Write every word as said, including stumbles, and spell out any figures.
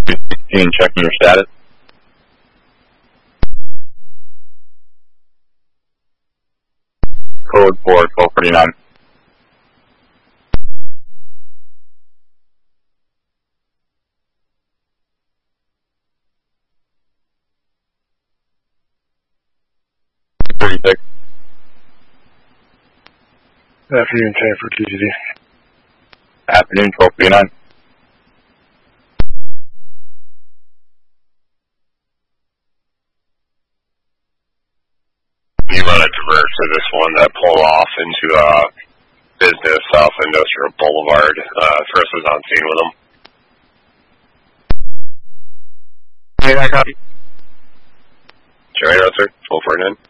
sixteen, checking your status. Code for twelve forty-nine. thirty-six. Afternoon, ten for T C D. Afternoon, twelve forty-nine. You run a divert to this one that pulled off into a business off Industrial Boulevard. Uh, first was on scene with them. Hey, I copy. Sure, sir. twelve forty-nine.